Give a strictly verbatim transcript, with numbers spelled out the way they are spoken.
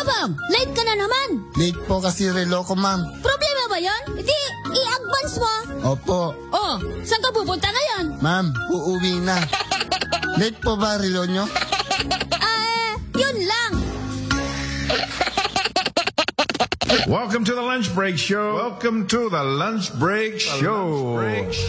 ma'am, late ka na naman. Late po kasi relo ko, ma'am. Problema ba yan? Hindi, i-advance mo. Opo. Oh, saan ka pupunta ngayon? Ma'am, uuwi na. Late po ba relo nyo? Ah, yun lang. Welcome to the Lunch Break Show. Welcome to the Lunch Break Show.